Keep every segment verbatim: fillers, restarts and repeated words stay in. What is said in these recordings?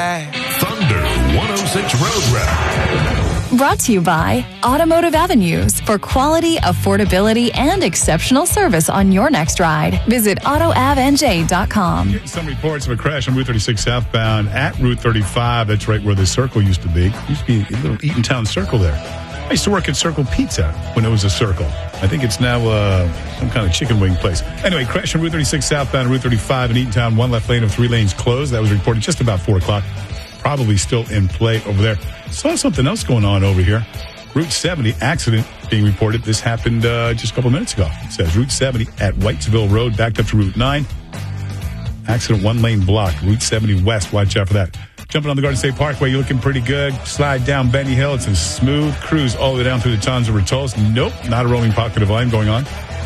Thunder one oh six Road Rap. Brought to you by Automotive Avenues for quality, affordability, and exceptional service on your next ride. Visit auto av n j dot com. Getting some reports of a crash on Route thirty-six southbound at Route thirty-five. That's right where the circle used to be. It used to be a little Eatontown Circle there. I used to work at Circle Pizza when it was a circle. I think it's now uh, some kind of chicken wing place. Anyway, crash on Route thirty-six southbound Route thirty-five in Eatontown. One left lane of three lanes closed. That was reported just about four o'clock. Probably still in play over there. Saw something else going on over here. Route seventy accident being reported. This happened uh, just a couple minutes ago. It says Route seventy at Whitesville Road backed up to Route nine. Accident one lane blocked. Route seventy west. Watch out for that. Jumping on the Garden State Parkway, you're looking pretty good. Slide down Benny Hill. It's a smooth cruise all the way down through the tons of Rotolls. Nope, not a rolling pocket of line going on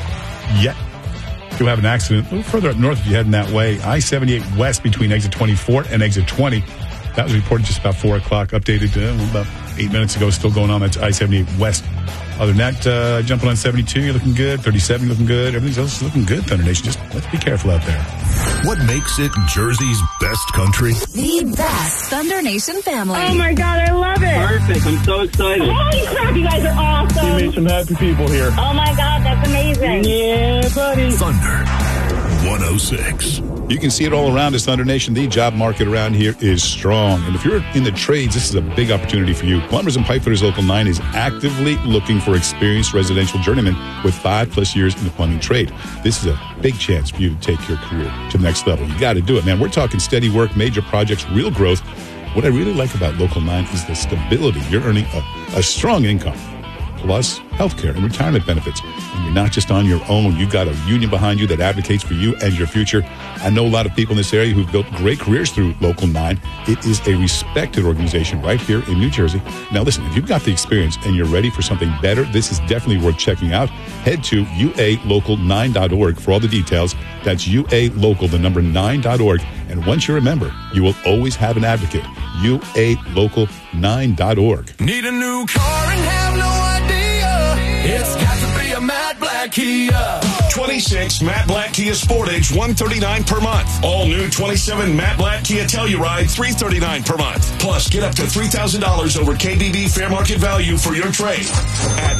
yet. You have an accident a little further up north if you're heading that way. I seventy-eight west between exit twenty-four and exit twenty. That was reported just about four o'clock, updated uh, about eight minutes ago, still going on. That's I seventy-eight west. Other than that, uh, jumping on seventy-two, you're looking good. thirty-seven, looking good. Everything else is looking good, Thunder Nation. Just let's be careful out there. What makes it Jersey's best country? The best Thunder Nation family. Oh, my God, I love it. Perfect. I'm so excited. Holy crap, you guys are awesome. We made some happy people here. Oh, my God, that's amazing. Yeah, buddy. Thunder one oh six. You can see it all around us, Thunder Nation. The job market around here is strong. And if you're in the trades, this is a big opportunity for you. Plumbers and Pipefitters Local nine is actively looking for experienced residential journeymen with five plus years in the plumbing trade. This is a big chance for you to take your career to the next level. You got to do it, man. We're talking steady work, major projects, real growth. What I really like about Local nine is the stability. You're earning a, a strong income, plus healthcare and retirement benefits. And you're not just on your own. You got a union behind you that advocates for you and your future. I know a lot of people in this area who've built great careers through Local nine. It is a respected organization right here in New Jersey. Now, listen, if you've got the experience and you're ready for something better, this is definitely worth checking out. Head to u a local nine dot org for all the details. That's U A Local, the number nine dot org. And once you're a member, you will always have an advocate. u a local nine dot org. Need a new car and have no idea. It's got to be a Matt Black Kia. twenty-six Matt Black Kia Sportage, one hundred thirty-nine dollars per month. All new twenty-seven Matt Black Kia Telluride, three hundred thirty-nine dollars per month. Plus, get up to three thousand dollars over K B B fair market value for your trade. At